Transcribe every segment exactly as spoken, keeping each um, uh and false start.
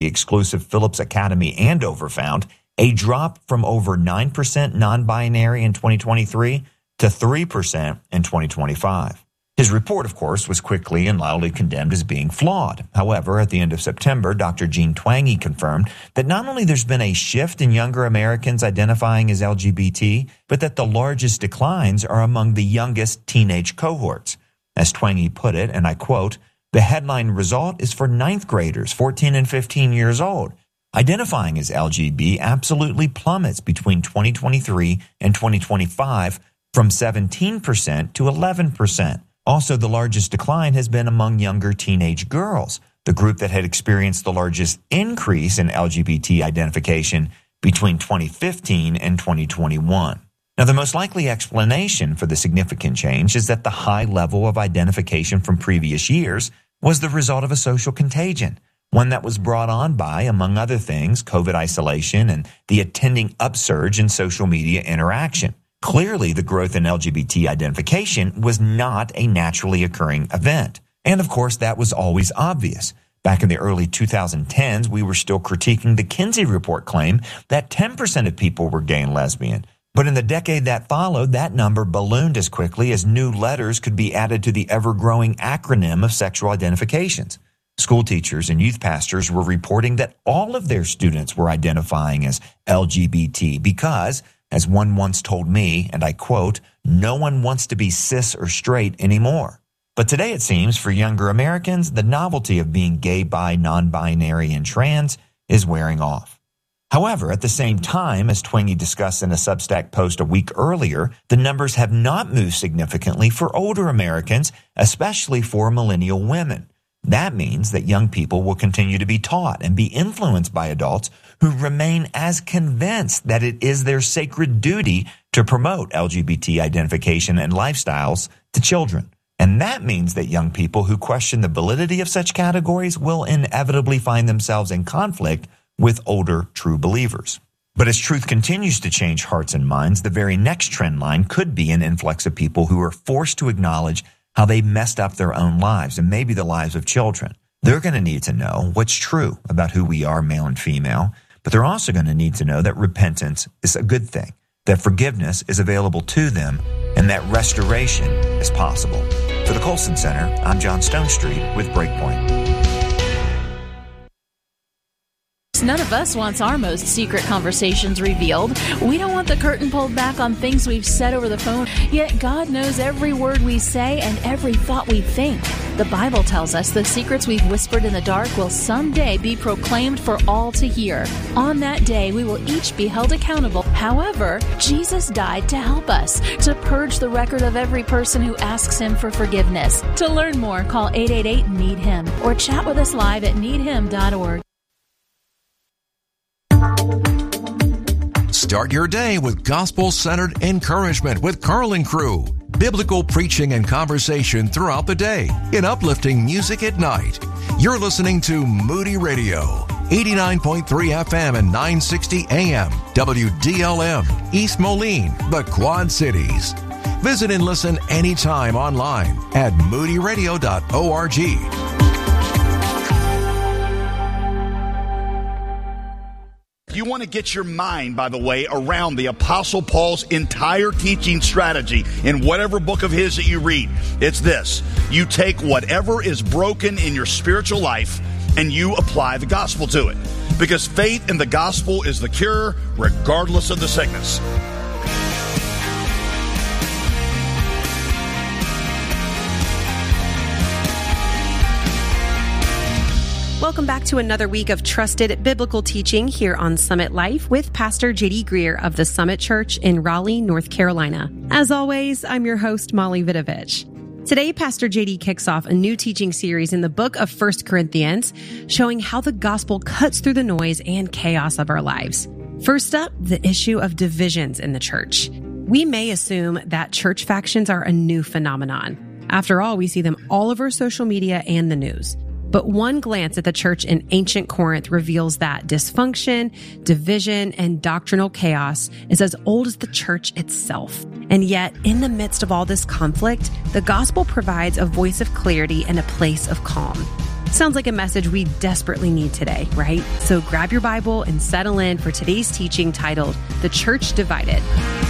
The exclusive Phillips Academy Andover found a drop from over nine percent non-binary in twenty twenty-three to three percent in twenty twenty-five. His report, of course, was quickly and loudly condemned as being flawed. However, at the end of September, Doctor Jean Twenge confirmed that not only there's been a shift in younger Americans identifying as L G B T, but that the largest declines are among the youngest teenage cohorts. As Twenge put it, and I quote, "The headline result is for ninth graders, fourteen and fifteen years old. Identifying as L G B T absolutely plummets between twenty twenty-three and twenty twenty-five from seventeen percent to eleven percent. Also, the largest decline has been among younger teenage girls, the group that had experienced the largest increase in L G B T identification between twenty fifteen and twenty twenty-one. Now, the most likely explanation for the significant change is that the high level of identification from previous years was the result of a social contagion, one that was brought on by, among other things, COVID isolation and the attending upsurge in social media interaction. Clearly, the growth in L G B T identification was not a naturally occurring event. And of course, that was always obvious. Back in the early twenty tens, we were still critiquing the Kinsey Report claim that ten percent of people were gay and lesbian. But in the decade that followed, that number ballooned as quickly as new letters could be added to the ever-growing acronym of sexual identifications. School teachers and youth pastors were reporting that all of their students were identifying as L G B T because, as one once told me, and I quote, "No one wants to be cis or straight anymore." But today it seems for younger Americans, the novelty of being gay, bi, non-binary, and trans is wearing off. However, at the same time, as Twenge discussed in a Substack post a week earlier, the numbers have not moved significantly for older Americans, especially for millennial women. That means that young people will continue to be taught and be influenced by adults who remain as convinced that it is their sacred duty to promote L G B T identification and lifestyles to children. And that means that young people who question the validity of such categories will inevitably find themselves in conflict with older true believers. But as truth continues to change hearts and minds, the very next trend line could be an influx of people who are forced to acknowledge how they messed up their own lives and maybe the lives of children. They're going to need to know what's true about who we are, male and female, but they're also going to need to know that repentance is a good thing, that forgiveness is available to them, and that restoration is possible. For the Colson Center, I'm John Stonestreet with Breakpoint. None of us wants our most secret conversations revealed. We don't want the curtain pulled back on things we've said over the phone, yet God knows every word we say and every thought we think. The Bible tells us the secrets we've whispered in the dark will someday be proclaimed for all to hear. On that day, we will each be held accountable. However, Jesus died to help us, to purge the record of every person who asks Him for forgiveness. To learn more, call eight eight eight, need him or chat with us live at need him dot org. Start your day with gospel-centered encouragement with Carl and Crew. Biblical preaching and conversation throughout the day in uplifting music at night. You're listening to Moody Radio, eighty-nine point three F M and nine sixty A M, W D L M, East Moline, the Quad Cities. Visit and listen anytime online at moody radio dot org. You want to get your mind, by the way, around the Apostle Paul's entire teaching strategy in whatever book of his that you read. It's this. You take whatever is broken in your spiritual life and you apply the gospel to it. Because faith in the gospel is the cure regardless of the sickness. Welcome back to another week of trusted biblical teaching here on Summit Life with Pastor J D Greer of the Summit Church in Raleigh, North Carolina. As always, I'm your host, Molly Vidovich. Today, Pastor J D kicks off a new teaching series in the book of First Corinthians, showing how the gospel cuts through the noise and chaos of our lives. First up, the issue of divisions in the church. We may assume that church factions are a new phenomenon. After all, we see them all over social media and the news. But one glance at the church in ancient Corinth reveals that dysfunction, division, and doctrinal chaos is as old as the church itself. And yet, in the midst of all this conflict, the gospel provides a voice of clarity and a place of calm. Sounds like a message we desperately need today, right? So grab your Bible and settle in for today's teaching titled, The Church Divided.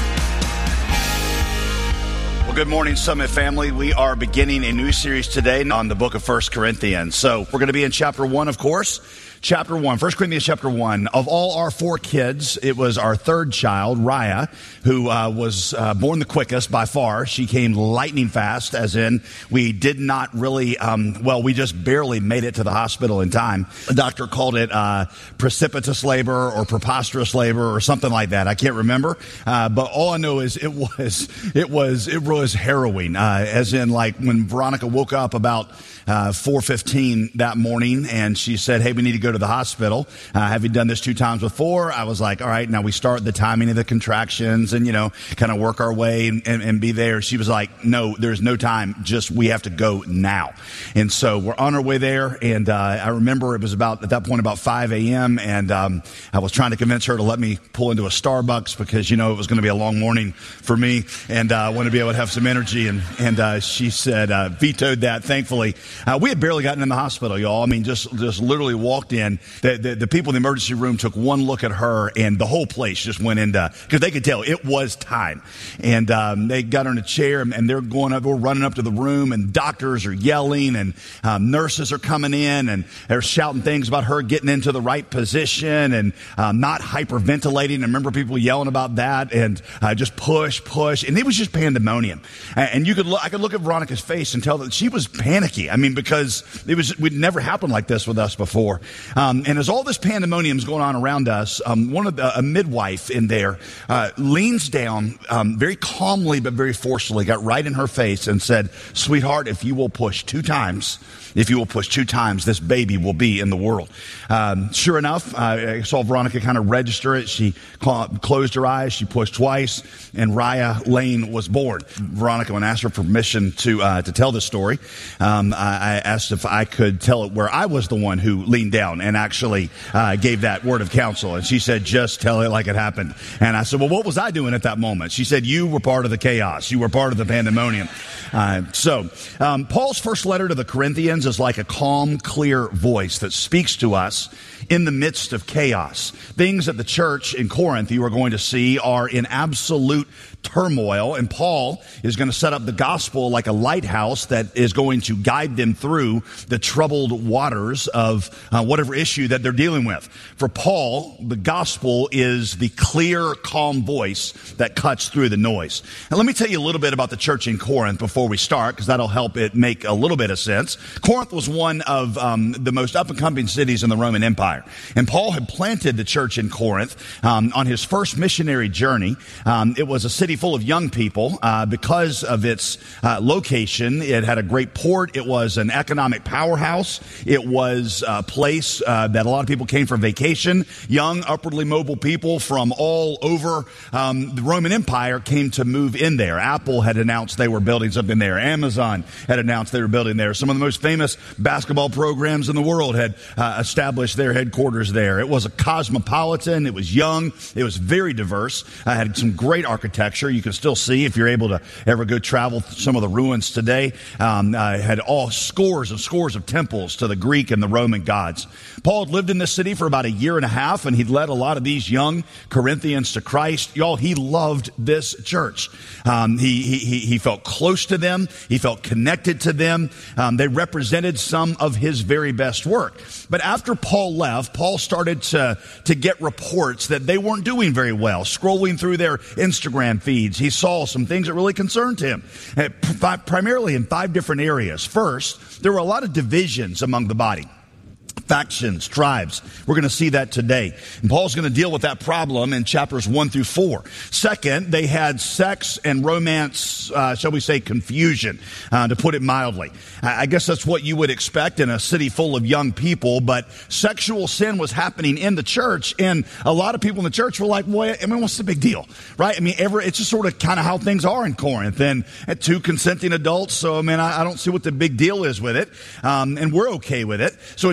Well, good morning, Summit family. We are beginning a new series today on the book of First Corinthians. So we're going to be in chapter one, of course. Chapter one, First Corinthians chapter one. Of all our four kids, it was our third child, Raya, who uh, was uh, born the quickest by far. She came lightning fast, as in we did not really, um, well, we just barely made it to the hospital in time. The doctor called it uh, precipitous labor or preposterous labor or something like that. I can't remember, uh, but all I know is it was, it was, it was harrowing, uh, as in like when Veronica woke up about uh, four fifteen that morning and she said, hey, we need to go to the hospital. Uh, have you done this two times before? I was like, all right, now we start the timing of the contractions and, you know, kind of work our way and, and, and be there. She was like, no, there's no time. Just we have to go now. And so we're on our way there. And uh, I remember it was about, at that point, about five a.m. And um, I was trying to convince her to let me pull into a Starbucks because, you know, it was going to be a long morning for me. And uh, I wanted to be able to have some energy. And, and uh, she said, uh, vetoed that, thankfully. Uh, we had barely gotten in the hospital, y'all. I mean, just, just literally walked in. The, the, the people in the emergency room took one look at her and the whole place just went into, because they could tell it was time. And um, they got her in a chair and, and they're going up, we're running up to the room and doctors are yelling and um, nurses are coming in and they're shouting things about her getting into the right position and um, not hyperventilating. I remember people yelling about that and uh, just push, push. And it was just pandemonium. And you could look, I could look at Veronica's face and tell that she was panicky. I mean, because it was, we'd never happened like this with us before. Um, and as all this pandemonium is going on around us, um, one of the, a midwife in there uh, leans down um, very calmly but very forcefully, got right in her face and said, sweetheart, if you will push two times, if you will push two times, this baby will be in the world. Um, sure enough, uh, I saw Veronica kind of register it. She cl- closed her eyes. She pushed twice, and Raya Lane was born. Veronica, when I asked her permission to uh, to tell this story, um, I, I asked if I could tell it where I was the one who leaned down and actually uh, gave that word of counsel. And she said, just tell it like it happened. And I said, well, what was I doing at that moment? She said, you were part of the chaos. You were part of the pandemonium. Uh, so um, Paul's first letter to the Corinthians is like a calm, clear voice that speaks to us in the midst of chaos. Things at the church in Corinth you are going to see are in absolute turmoil, and Paul is going to set up the gospel like a lighthouse that is going to guide them through the troubled waters of uh, whatever issue that they're dealing with. For Paul, the gospel is the clear, calm voice that cuts through the noise. And let me tell you a little bit about the church in Corinth before we start, because that'll help it make a little bit of sense. Corinth was one of um, the most up-and-coming cities in the Roman Empire, and Paul had planted the church in Corinth um, on his first missionary journey. Um, it was a city full of young people uh, because of its uh, location. It had a great port. It was an economic powerhouse. It was a place uh, that a lot of people came for vacation. Young, upwardly mobile people from all over um, the Roman Empire came to move in there. Apple had announced they were building something there. Amazon had announced they were building there. Some of the most famous basketball programs in the world had uh, established their headquarters there. It was a cosmopolitan. It was young. It was very diverse. I had some great architecture. You can still see if you're able to ever go travel some of the ruins today. Um, I had all scores and scores of temples to the Greek and the Roman gods. Paul had lived in this city for about a year and a half, and he'd led a lot of these young Corinthians to Christ. Y'all, he loved this church. Um, he, he, he felt close to them. He felt connected to them. Um, they represented some of his very best work. But after Paul left, Paul started to, to get reports that they weren't doing very well. Scrolling through their Instagram feeds, he saw some things that really concerned him, primarily in five different areas. First, there were a lot of divisions among the body. Factions, tribes. We're going to see that today. And Paul's going to deal with that problem in chapters one through four. Second, they had sex and romance, uh, shall we say, confusion, uh, to put it mildly. I guess that's what you would expect in a city full of young people, but sexual sin was happening in the church, and a lot of people in the church were like, well, I mean, what's the big deal, right? I mean, ever, it's just sort of kind of how things are in Corinth, and at two consenting adults, so, I mean, I, I don't see what the big deal is with it, um, and we're okay with it. So in chapters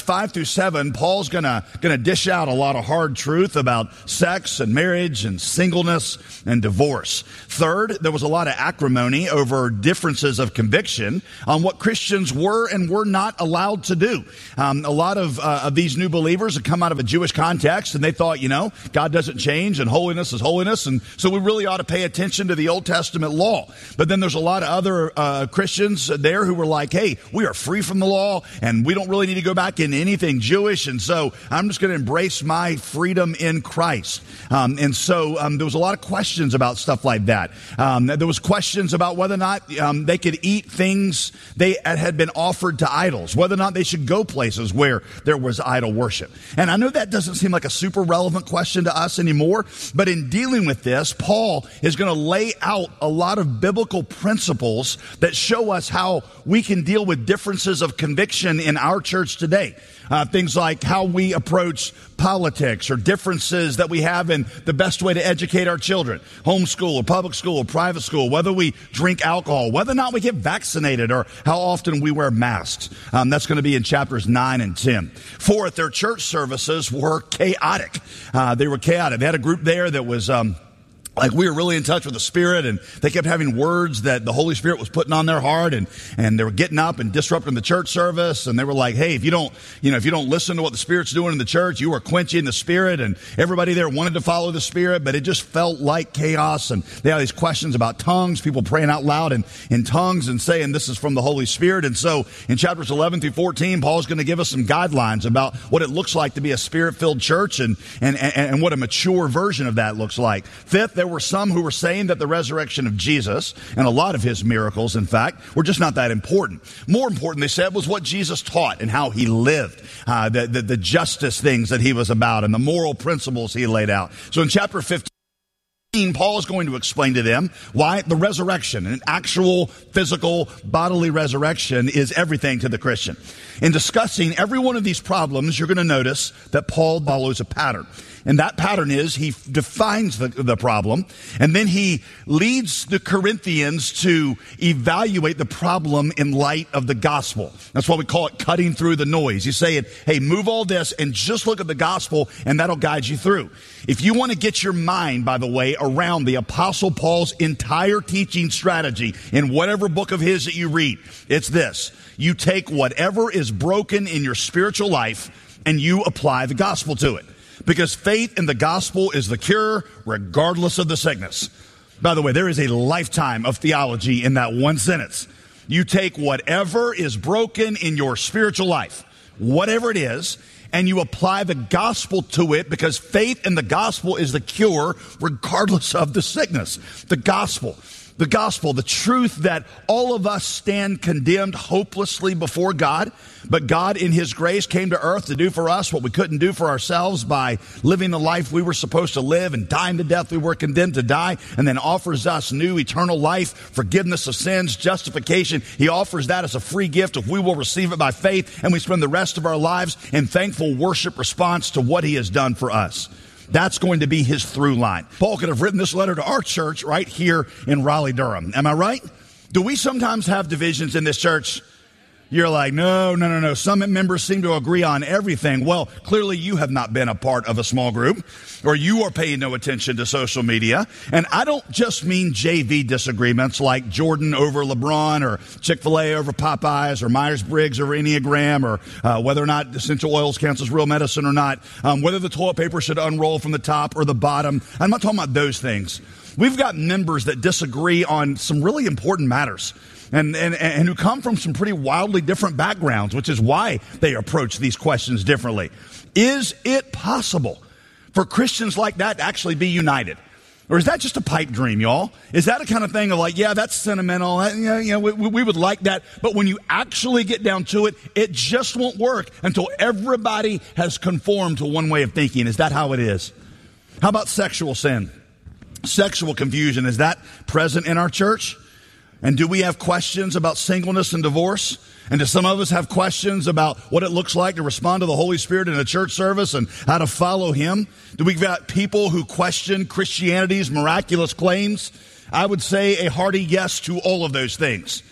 five through seven, Paul's gonna gonna dish out a lot of hard truth about sex and marriage and singleness and divorce. Third, there was a lot of acrimony over differences of conviction on what Christians were and were not allowed to do. Um, a lot of, uh, of these new believers had come out of a Jewish context, and they thought, you know, God doesn't change and holiness is holiness, and so we really ought to pay attention to the Old Testament law. But then there's a lot of other uh, Christians there who were like, hey, we are free from the law, and we don't really need to go back into anything Jewish, and so I'm just going to embrace my freedom in Christ. Um, and so um, there was a lot of questions about stuff like that. Um, there was questions about whether or not um, they could eat things they had been offered to idols, whether or not they should go places where there was idol worship. And I know that doesn't seem like a super relevant question to us anymore, but in dealing with this, Paul is going to lay out a lot of biblical principles that show us how we can deal with differences of conviction in our church today. Uh, things like how we approach politics or differences that we have in the best way to educate our children, homeschool or public school or private school, whether we drink alcohol, whether or not we get vaccinated, or how often we wear masks. Um, that's going to be in chapters nine and ten. Fourth, their church services were chaotic. Uh, they were chaotic. They had a group there that was... Um, Like we were really in touch with the Spirit, and they kept having words that the Holy Spirit was putting on their heart, and, and they were getting up and disrupting the church service. And they were like, hey, if you don't, you know, if you don't listen to what the Spirit's doing in the church, you are quenching the Spirit. And everybody there wanted to follow the Spirit, but it just felt like chaos. And they had these questions about tongues, people praying out loud in, in tongues and saying this is from the Holy Spirit. And so in chapters eleven through fourteen, Paul's going to give us some guidelines about what it looks like to be a Spirit-filled church, and, and, and, and what a mature version of that looks like. Fifth, there were some who were saying that the resurrection of Jesus, and a lot of his miracles, in fact, were just not that important. More important, they said, was what Jesus taught and how he lived, uh, the, the, the justice things that he was about and the moral principles he laid out. So in chapter fifteen, Paul is going to explain to them why the resurrection, an actual physical bodily resurrection, is everything to the Christian. In discussing every one of these problems, you're going to notice that Paul follows a pattern. And that pattern is he defines the, the problem, and then he leads the Corinthians to evaluate the problem in light of the gospel. That's why we call it cutting through the noise. He's saying, hey, move all this and just look at the gospel, and that'll guide you through. If you want to get your mind, by the way, around the Apostle Paul's entire teaching strategy in whatever book of his that you read, it's this. You take whatever is broken in your spiritual life and you apply the gospel to it. Because faith in the gospel is the cure regardless of the sickness. By the way, there is a lifetime of theology in that one sentence. You take whatever is broken in your spiritual life, whatever it is, and you apply the gospel to it, because faith in the gospel is the cure regardless of the sickness. The gospel. The gospel, the truth that all of us stand condemned hopelessly before God, but God in his grace came to earth to do for us what we couldn't do for ourselves by living the life we were supposed to live and dying the death we were condemned to die, and then offers us new eternal life, forgiveness of sins, justification. He offers that as a free gift if we will receive it by faith, and we spend the rest of our lives in thankful worship response to what he has done for us. That's going to be his through line. Paul could have written this letter to our church right here in Raleigh, Durham. Am I right? Do we sometimes have divisions in this church? You're like, no, no, no, no. Some members seem to agree on everything. Well, clearly you have not been a part of a small group, or you are paying no attention to social media. And I don't just mean J V disagreements like Jordan over LeBron, or Chick-fil-A over Popeyes, or Myers-Briggs over Enneagram, or uh, whether or not essential oils counts as real medicine or not, um, whether the toilet paper should unroll from the top or the bottom. I'm not talking about those things. We've got members that disagree on some really important matters. And, and and who come from some pretty wildly different backgrounds, which is why they approach these questions differently. Is it possible for Christians like that to actually be united? Or is that just a pipe dream, y'all? Is that a kind of thing of like, yeah, that's sentimental, that, you know, you know we, we would like that, but when you actually get down to it, it just won't work until everybody has conformed to one way of thinking. Is that how it is? How about sexual sin? Sexual confusion, is that present in our church? And do we have questions about singleness and divorce? And do some of us have questions about what it looks like to respond to the Holy Spirit in a church service and how to follow him? Do we got people who question Christianity's miraculous claims? I would say a hearty yes to all of those things.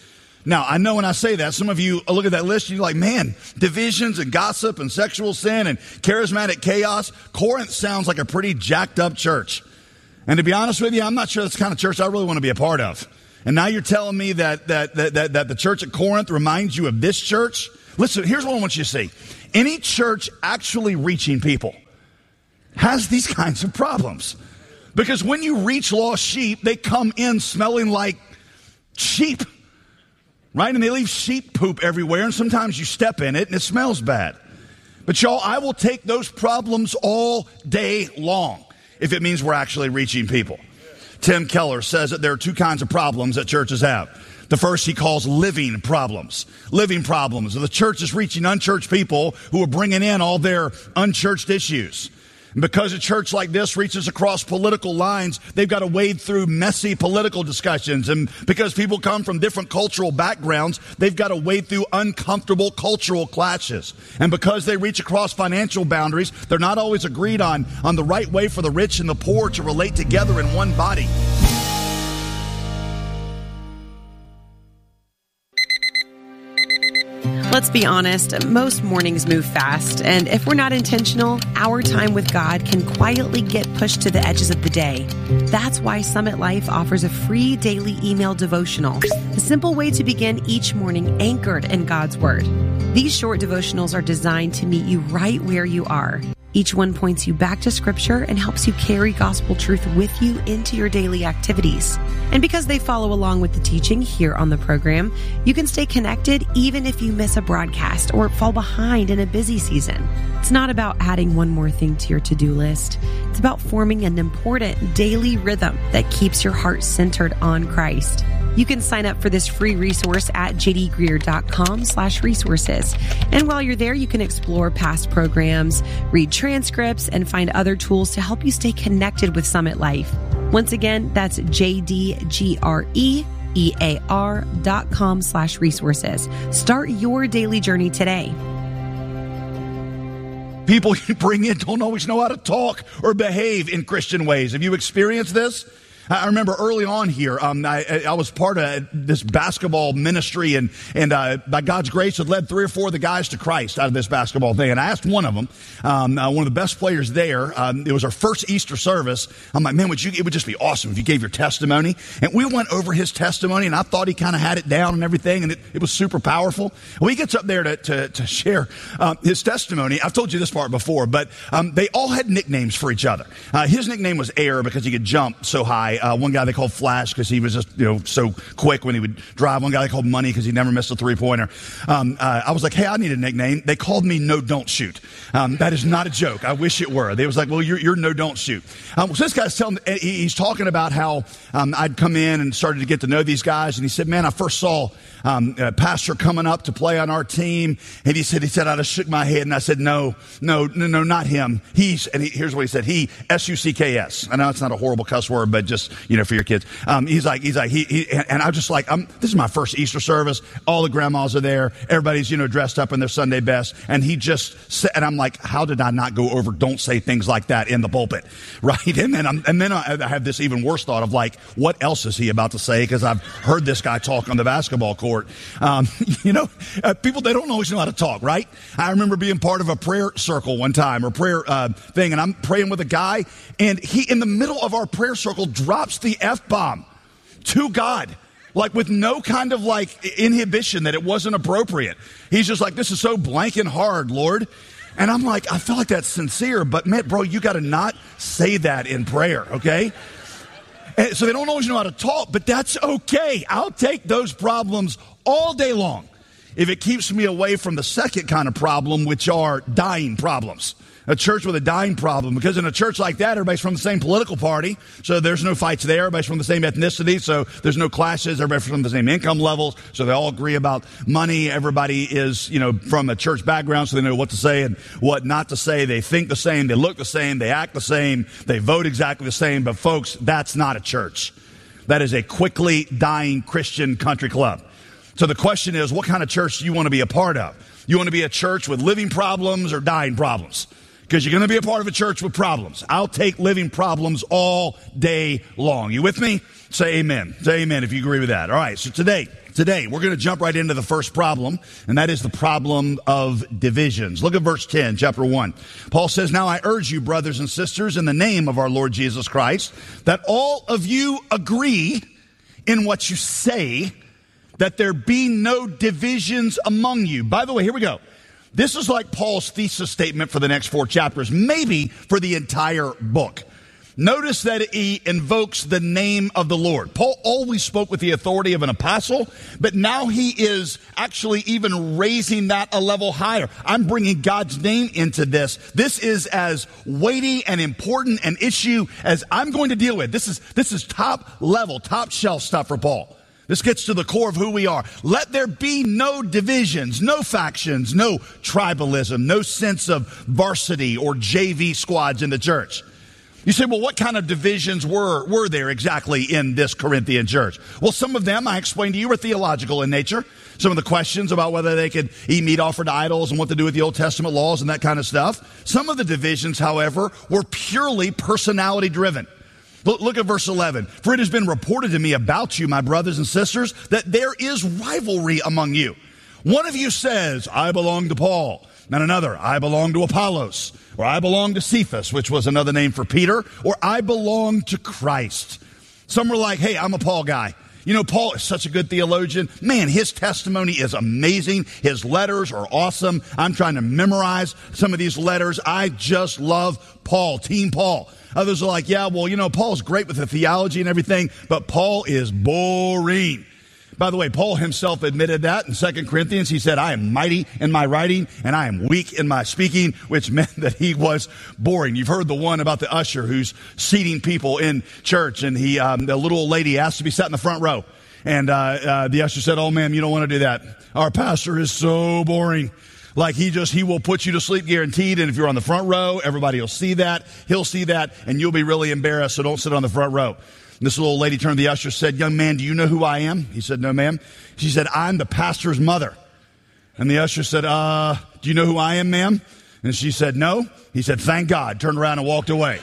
Now, I know when I say that, some of you look at that list and you're like, man, divisions and gossip and sexual sin and charismatic chaos. Corinth sounds like a pretty jacked up church. And to be honest with you, I'm not sure that's the kind of church I really want to be a part of. And now you're telling me that that that that, that the church at Corinth reminds you of this church? Listen, here's what I want you to see. Any church actually reaching people has these kinds of problems. Because when you reach lost sheep, they come in smelling like sheep. Right? And they leave sheep poop everywhere, and sometimes you step in it and it smells bad. But y'all, I will take those problems all day long if it means we're actually reaching people. Tim Keller says that there are two kinds of problems that churches have. The first he calls living problems. Living problems. The church is reaching unchurched people who are bringing in all their unchurched issues. And because a church like this reaches across political lines, they've got to wade through messy political discussions. And because people come from different cultural backgrounds, they've got to wade through uncomfortable cultural clashes. And because they reach across financial boundaries, they're not always agreed on, on the right way for the rich and the poor to relate together in one body. Let's be honest, most mornings move fast, and if we're not intentional, our time with God can quietly get pushed to the edges of the day. That's why Summit Life offers a free daily email devotional, a simple way to begin each morning anchored in God's Word. These short devotionals are designed to meet you right where you are. Each one points you back to Scripture and helps you carry gospel truth with you into your daily activities. And because they follow along with the teaching here on the program, you can stay connected even if you miss a broadcast or fall behind in a busy season. It's not about adding one more thing to your to-do list. It's about forming an important daily rhythm that keeps your heart centered on Christ. You can sign up for this free resource at jdgreer.com slash resources. And while you're there, you can explore past programs, read transcripts, and find other tools to help you stay connected with Summit Life. Once again, that's jdgreer dot com slash resources. Start your daily journey today. People you bring in don't always know how to talk or behave in Christian ways. Have you experienced this? I remember early on here, um, I, I was part of this basketball ministry, and and uh, by God's grace, had led three or four of the guys to Christ out of this basketball thing. And I asked one of them, um, uh, one of the best players there. Um, it was our first Easter service. I'm like, man, would you? It would just be awesome if you gave your testimony. And we went over his testimony, and I thought he kind of had it down and everything, and it, it was super powerful. Well, he gets up there to to, to share uh, his testimony. I've told you this part before, but um, they all had nicknames for each other. Uh, his nickname was Air because he could jump so high. Uh, one guy they called Flash because he was just, you know, so quick when he would drive. One guy they called Money because he never missed a three-pointer. Um, uh, I was like, hey, I need a nickname. They called me No Don't Shoot. Um, that is not a joke. I wish it were. They was like, well, you're, you're No Don't Shoot. Um, so this guy's telling, he's talking about how um, I'd come in and started to get to know these guys. And he said, man, I first saw um, a pastor coming up to play on our team. And he said, he said, I just shook my head and I said, no, no, no, no, not him. He's, and he, here's what he said. He, S U C K S. I know it's not a horrible cuss word, but just, you know, for your kids. Um, he's like, he's like, he, he and I was just like, I'm, this is my first Easter service. All the grandmas are there. Everybody's, you know, dressed up in their Sunday best. And he just said, and I'm like, how did I not go over, don't say things like that in the pulpit? Right. And then I'm, and then I have this even worse thought of like, what else is he about to say? Cause I've heard this guy talk on the basketball court. Um, you know, uh, people, they don't always know how to talk, right? I remember being part of a prayer circle one time or prayer, uh, thing. And I'm praying with a guy and he, in the middle of our prayer circle, drops the F-bomb to God, like with no kind of like inhibition that it wasn't appropriate. He's just like, this is so blank and hard, Lord. And I'm like, I feel like that's sincere, but man, bro, you got to not say that in prayer, okay? And so they don't always know how to talk, but that's okay. I'll take those problems all day long if it keeps me away from the second kind of problem, which are dying problems. A church with a dying problem, because in a church like that, everybody's from the same political party, so there's no fights there. Everybody's from the same ethnicity, so there's no clashes. Everybody's from the same income levels, so they all agree about money. Everybody is, you know, from a church background, so they know what to say and what not to say. They think the same, they look the same, they act the same, they vote exactly the same. But folks, that's not a church. That is a quickly dying Christian country club. So the question is, what kind of church do you want to be a part of? You want to be a church with living problems or dying problems? Because you're going to be a part of a church with problems. I'll take living problems all day long. You with me? Say amen. Say amen if you agree with that. All right, so today, today. We're going to jump right into the first problem, and that is the problem of divisions. Look at verse ten, chapter one. Paul says, "Now I urge you, brothers and sisters, in the name of our Lord Jesus Christ, that all of you agree in what you say, that there be no divisions among you." By the way, here we go. This is like Paul's thesis statement for the next four chapters, maybe for the entire book. Notice that he invokes the name of the Lord. Paul always spoke with the authority of an apostle, but now he is actually even raising that a level higher. I'm bringing God's name into this. This is as weighty and important an issue as I'm going to deal with. This is, this is top level, top shelf stuff for Paul. This gets to the core of who we are. Let there be no divisions, no factions, no tribalism, no sense of varsity or J V squads in the church. You say, well, what kind of divisions were, were there exactly in this Corinthian church? Well, some of them, I explained to you, were theological in nature. Some of the questions about whether they could eat meat offered to idols and what to do with the Old Testament laws and that kind of stuff. Some of the divisions, however, were purely personality driven. Look at verse eleven. "For it has been reported to me about you, my brothers and sisters, that there is rivalry among you. One of you says, 'I belong to Paul,' and another, 'I belong to Apollos,' or 'I belong to Cephas," which was another name for Peter, or "I belong to Christ." Some were like, "Hey, I'm a Paul guy. You know, Paul is such a good theologian. Man, his testimony is amazing. His letters are awesome. I'm trying to memorize some of these letters. I just love Paul, Team Paul." Others are like, "Yeah, well, you know, Paul's great with the theology and everything, but Paul is boring." By the way, Paul himself admitted that in Second Corinthians. He said, "I am mighty in my writing and I am weak in my speaking," which meant that he was boring. You've heard the one about the usher who's seating people in church, and he, um, the little old lady asked to be sat in the front row. And uh, uh, the usher said, "Oh, ma'am, you don't want to do that. Our pastor is so boring. Like he just, he will put you to sleep guaranteed. And if you're on the front row, everybody will see that. He'll see that and you'll be really embarrassed. So don't sit on the front row." And this little lady turned to the usher, said, "Young man, do you know who I am?" He said, "No, ma'am." She said, "I'm the pastor's mother." And the usher said, uh, "Do you know who I am, ma'am?" And she said, "No." He said, "Thank God," turned around and walked away.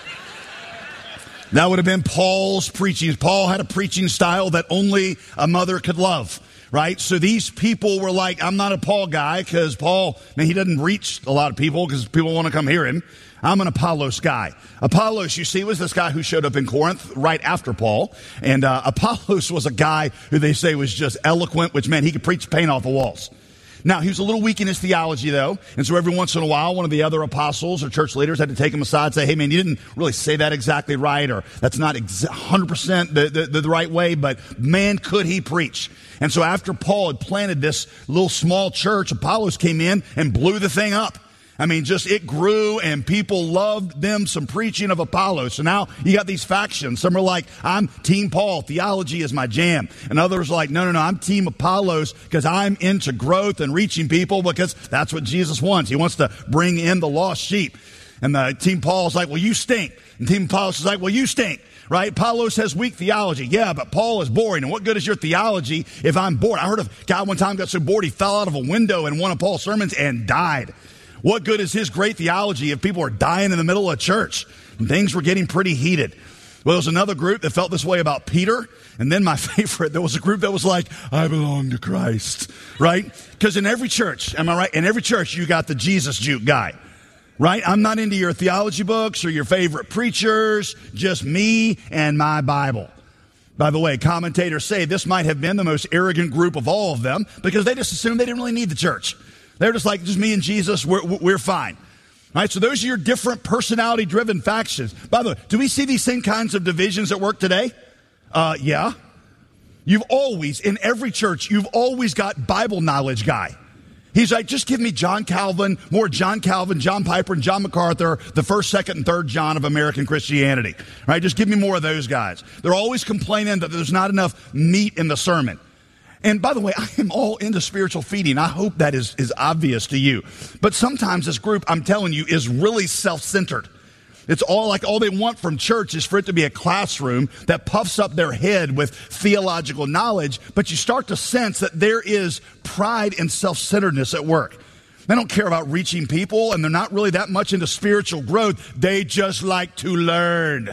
That would have been Paul's preaching. Paul had a preaching style that only a mother could love. Right? So these people were like, "I'm not a Paul guy because Paul, man, he doesn't reach a lot of people because people want to come hear him. I'm an Apollos guy." Apollos, you see, was this guy who showed up in Corinth right after Paul. And uh, Apollos was a guy who they say was just eloquent, which meant he could preach paint off the walls. Now, he was a little weak in his theology, though, and so every once in a while, one of the other apostles or church leaders had to take him aside and say, "Hey, man, you didn't really say that exactly right, or that's not exa- one hundred percent the, the, the right way, but man, could he preach." And so after Paul had planted this little small church, Apollos came in and blew the thing up. I mean, just it grew and people loved them some preaching of Apollos. So now you got these factions. Some are like, "I'm Team Paul. Theology is my jam." And others are like, no, no, no, "I'm Team Apollos because I'm into growth and reaching people because that's what Jesus wants. He wants to bring in the lost sheep." And the Team Paul is like, "Well, you stink." And Team Apollos is like, "Well, you stink." Right? Apollos has weak theology. Yeah, but Paul is boring. And what good is your theology if I'm bored? I heard of a guy one time got so bored he fell out of a window in one of Paul's sermons and died. What good is his great theology if people are dying in the middle of church? And things were getting pretty heated. Well, there was another group that felt this way about Peter. And then my favorite, there was a group that was like, "I belong to Christ." Right? Because in every church, am I right? In every church, you got the Jesus juke guy. Right? I'm not into your theology books or your favorite preachers, just me and my Bible. By the way, commentators say this might have been the most arrogant group of all of them because they just assumed they didn't really need the church. They're just like, just me and Jesus, we're, we're fine. All right, so those are your different personality-driven factions. By the way, do we see these same kinds of divisions at work today? Uh, yeah. You've always, in every church, you've always got Bible knowledge guy. He's like, "Just give me John Calvin, more John Calvin, John Piper, and John MacArthur, the first, second, and third John of American Christianity." Right? Just give me more of those guys. They're always complaining that there's not enough meat in the sermon. And by the way, I am all into spiritual feeding. I hope that is, is obvious to you. But sometimes this group, I'm telling you, is really self-centered. It's all like all they want from church is for it to be a classroom that puffs up their head with theological knowledge. But you start to sense that there is pride and self-centeredness at work. They don't care about reaching people, and they're not really that much into spiritual growth. They just like to learn.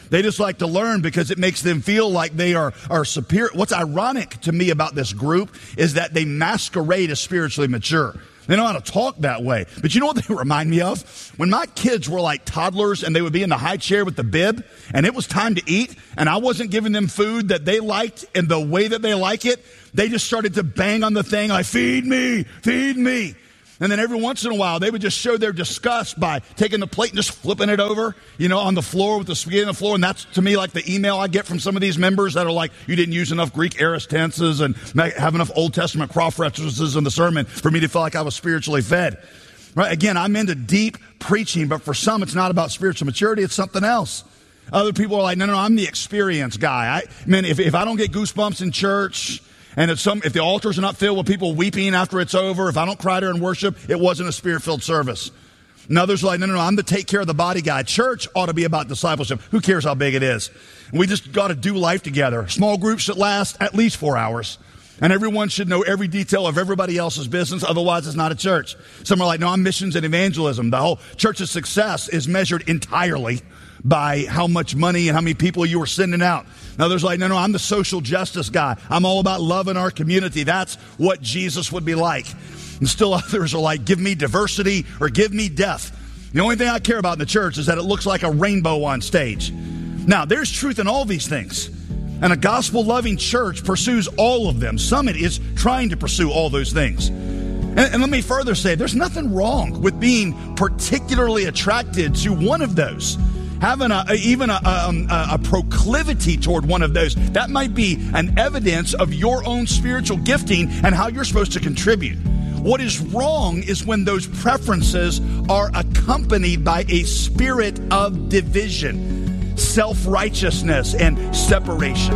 They just like to learn because it makes them feel like they are, are superior. What's ironic to me about this group is that they masquerade as spiritually mature. They know how to talk that way. But you know what they remind me of? When my kids were like toddlers and they would be in the high chair with the bib and it was time to eat and I wasn't giving them food that they liked in the way that they like it, they just started to bang on the thing like, feed me, feed me. And then every once in a while, they would just show their disgust by taking the plate and just flipping it over, you know, on the floor with the spaghetti on the floor. And that's, to me, like the email I get from some of these members that are like, you didn't use enough Greek aorist tenses and have enough Old Testament cross references in the sermon for me to feel like I was spiritually fed. Right? Again, I'm into deep preaching, but for some, it's not about spiritual maturity. It's something else. Other people are like, no, no, no I'm the experience guy. I man, if, if I don't get goosebumps in church, and if some, if the altars are not filled with people weeping after it's over, if I don't cry during worship, it wasn't a spirit-filled service. And others are like, no, no, no, I'm the take care of the body guy. Church ought to be about discipleship. Who cares how big it is? And we just got to do life together. Small groups should last at least four hours. And everyone should know every detail of everybody else's business. Otherwise, it's not a church. Some are like, no, I'm missions and evangelism. The whole church's success is measured entirely by how much money and how many people you were sending out. Now there's like, no, no, I'm the social justice guy. I'm all about loving our community. That's what Jesus would be like. And still others are like, give me diversity or give me death. The only thing I care about in the church is that it looks like a rainbow on stage. Now, there's truth in all these things. And a gospel-loving church pursues all of them. Summit is trying to pursue all those things. And, and let me further say, there's nothing wrong with being particularly attracted to one of those. Having a, even a, a, a proclivity toward one of those, that might be an evidence of your own spiritual gifting and how you're supposed to contribute. What is wrong is when those preferences are accompanied by a spirit of division, self-righteousness, and separation.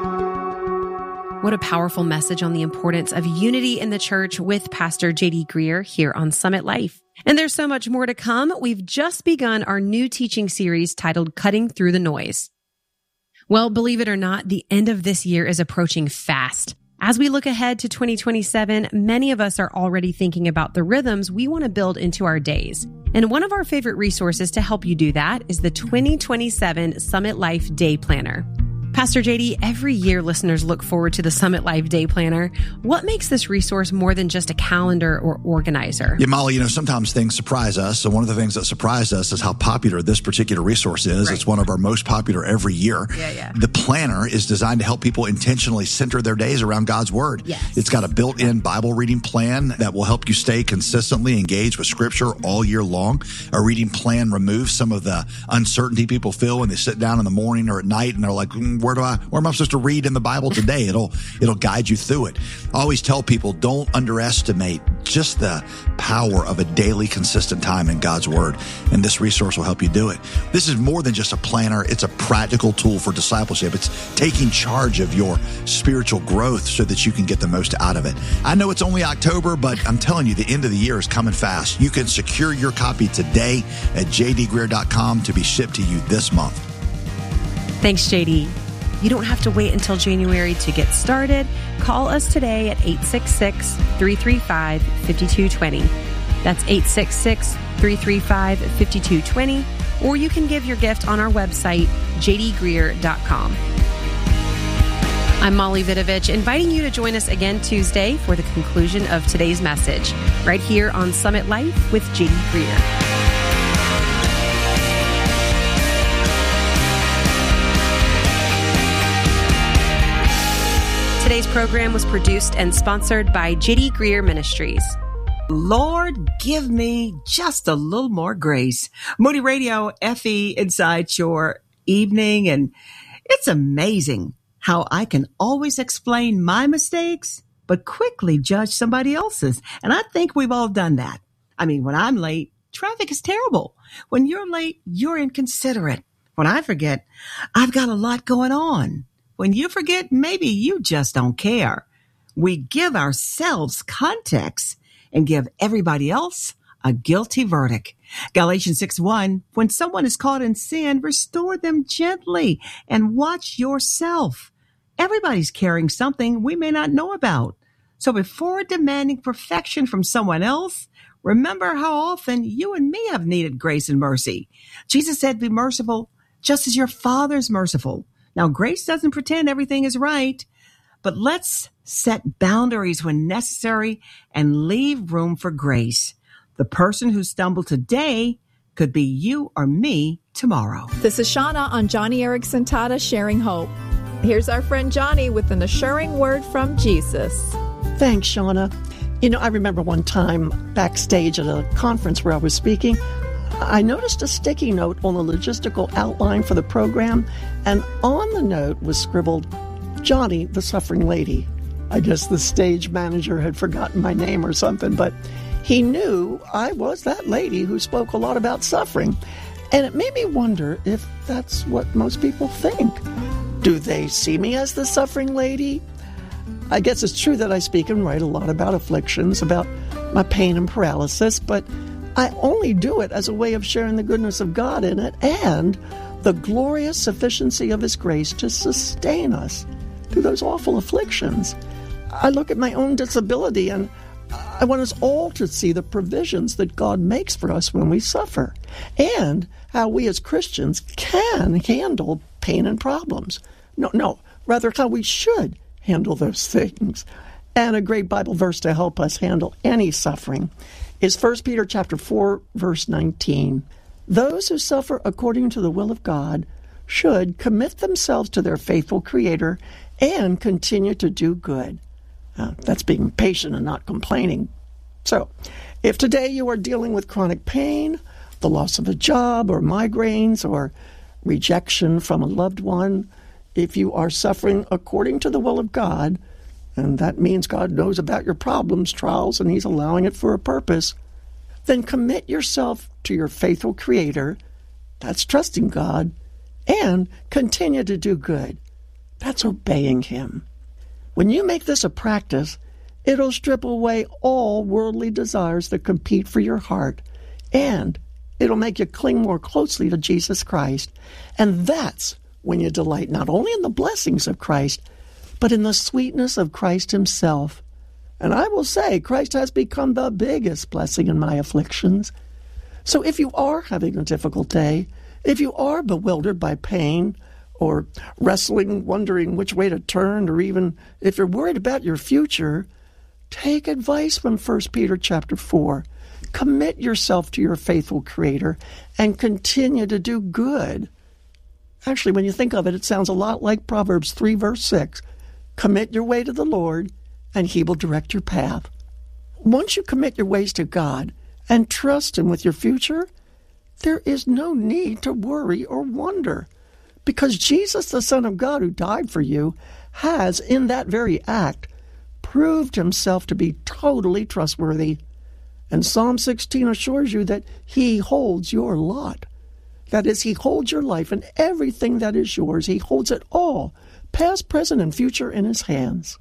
What a powerful message on the importance of unity in the church with Pastor J D Greear here on Summit Life. And there's so much more to come. We've just begun our new teaching series titled Cutting Through the Noise. Well, believe it or not, the end of this year is approaching fast. As we look ahead to twenty twenty-seven, many of us are already thinking about the rhythms we want to build into our days. And one of our favorite resources to help you do that is the twenty twenty-seven Summit Life Day Planner. Pastor J D, every year listeners look forward to the Summit Life Day Planner. What makes this resource more than just a calendar or organizer? Yeah, Molly, you know, sometimes things surprise us. So one of the things that surprised us is how popular this particular resource is. Right. It's one of our most popular every year. Yeah, yeah. The planner is designed to help people intentionally center their days around God's Word. Yes. It's got a built-in Bible reading plan that will help you stay consistently engaged with Scripture all year long. A reading plan removes some of the uncertainty people feel when they sit down in the morning or at night and they're like, mm, where do I, where am I supposed to read in the Bible today? It'll, it'll guide you through it. I always tell people, don't underestimate just the power of a daily consistent time in God's Word. And this resource will help you do it. This is more than just a planner. It's a practical tool for discipleship. It's taking charge of your spiritual growth so that you can get the most out of it. I know it's only October, but I'm telling you, the end of the year is coming fast. You can secure your copy today at j d greear dot com to be shipped to you this month. Thanks, J D. You don't have to wait until January to get started. Call us today at eight six six, three three five, five two two zero. That's eight six six, three three five, five two two zero. Or you can give your gift on our website, j d greear dot com. I'm Molly Vidovich, inviting you to join us again Tuesday for the conclusion of today's message, right here on Summit Life with J D Greear. Today's program was produced and sponsored by J D Greear Ministries. Lord, give me just a little more grace. Moody Radio, F E, inside your evening. And it's amazing how I can always explain my mistakes, but quickly judge somebody else's. And I think we've all done that. I mean, when I'm late, traffic is terrible. When you're late, you're inconsiderate. When I forget, I've got a lot going on. When you forget, maybe you just don't care. We give ourselves context and give everybody else a guilty verdict. Galatians six one, when someone is caught in sin, restore them gently and watch yourself. Everybody's carrying something we may not know about. So before demanding perfection from someone else, remember how often you and me have needed grace and mercy. Jesus said, be merciful just as your Father's merciful. Now, grace doesn't pretend everything is right, but let's set boundaries when necessary and leave room for grace. The person who stumbled today could be you or me tomorrow. This is Shauna on Johnny Erickson Tata Sharing Hope. Here's our friend Johnny with an assuring word from Jesus. Thanks, Shauna. You know, I remember one time backstage at a conference where I was speaking, I noticed a sticky note on the logistical outline for the program, and on the note was scribbled, Johnny, the Suffering Lady. I guess the stage manager had forgotten my name or something, but he knew I was that lady who spoke a lot about suffering. And it made me wonder if that's what most people think. Do they see me as the suffering lady? I guess it's true that I speak and write a lot about afflictions, about my pain and paralysis, but I only do it as a way of sharing the goodness of God in it and the glorious sufficiency of His grace to sustain us through those awful afflictions. I look at my own disability and I want us all to see the provisions that God makes for us when we suffer and how we as Christians can handle pain and problems. No, no, rather how we should handle those things. And a great Bible verse to help us handle any suffering is First Peter chapter four, verse nineteen. Those who suffer according to the will of God should commit themselves to their faithful Creator and continue to do good. Uh, that's being patient and not complaining. So, if today you are dealing with chronic pain, the loss of a job, or migraines, or rejection from a loved one, if you are suffering according to the will of God, and that means God knows about your problems, trials, and He's allowing it for a purpose, then commit yourself to your faithful Creator. That's trusting God, and continue to do good. That's obeying Him. When you make this a practice, it'll strip away all worldly desires that compete for your heart, and it'll make you cling more closely to Jesus Christ. And that's when you delight not only in the blessings of Christ, but in the sweetness of Christ Himself. And I will say, Christ has become the biggest blessing in my afflictions. So if you are having a difficult day, if you are bewildered by pain, or wrestling, wondering which way to turn, or even if you're worried about your future, take advice from First Peter chapter four. Commit yourself to your faithful Creator and continue to do good. Actually, when you think of it, it sounds a lot like Proverbs three, verse six. Commit your way to the Lord, and He will direct your path. Once you commit your ways to God and trust Him with your future, there is no need to worry or wonder. Because Jesus, the Son of God who died for you, has, in that very act, proved Himself to be totally trustworthy. And Psalm sixteen assures you that He holds your lot. That is, He holds your life and everything that is yours. He holds it all, past, present, and future, in His hands.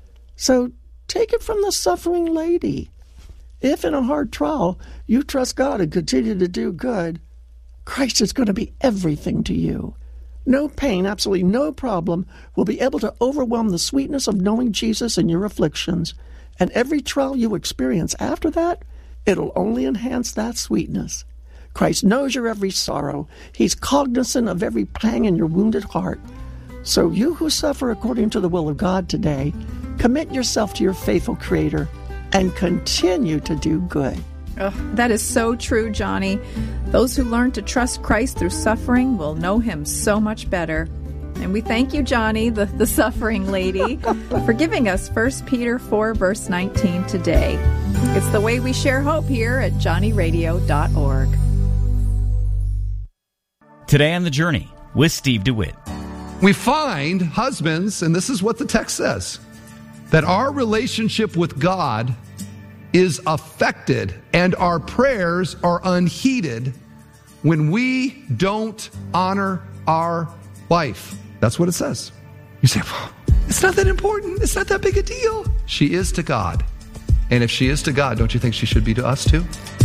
So take it from the suffering lady. If in a hard trial you trust God and continue to do good, Christ is going to be everything to you. No pain, absolutely no problem, will be able to overwhelm the sweetness of knowing Jesus in your afflictions. And every trial you experience after that, it'll only enhance that sweetness. Christ knows your every sorrow. He's cognizant of every pang in your wounded heart. So you who suffer according to the will of God today, commit yourself to your faithful Creator and continue to do good. Oh, that is so true, Johnny. Those who learn to trust Christ through suffering will know Him so much better. And we thank you, Johnny, the, the suffering lady, for giving us First Peter four, verse nineteen today. It's the way we share hope here at johnny radio dot org. Today on The Journey with Steve DeWitt. We find, husbands, and this is what the text says, that our relationship with God is affected and our prayers are unheeded when we don't honor our wife. That's what it says. You say, well, it's not that important. It's not that big a deal. She is to God. And if she is to God, don't you think she should be to us too?